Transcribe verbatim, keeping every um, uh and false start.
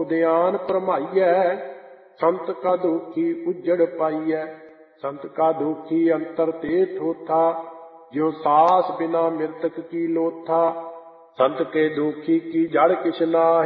उद्यान भरमाइयै, संत का दुखी उजड़ पाइयै। संत का दुखी अंतर ते थोथा, ज्यो सास बिना मृतक की लोथा। संत के दुखी की जड़ किछ नाहि,